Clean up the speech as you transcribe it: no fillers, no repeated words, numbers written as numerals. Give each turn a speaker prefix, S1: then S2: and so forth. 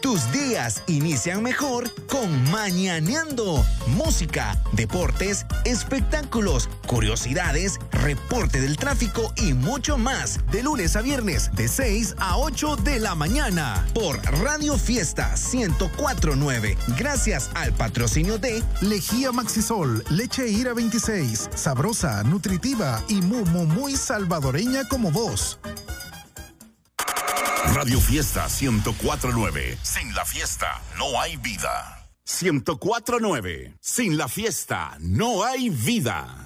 S1: Tus días inician mejor con Mañaneando. Música, deportes, espectáculos, curiosidades, reporte del tráfico y mucho más. De lunes a viernes, de 6 a 8 de la mañana. Por Radio Fiesta 104.9. Gracias al patrocinio de
S2: Lejía Maxisol, leche Ira 26. Sabrosa, nutritiva y muy salvadoreña como vos.
S3: Radio Fiesta 104.9. Sin la fiesta no hay vida. 104.9. Sin la fiesta no hay vida.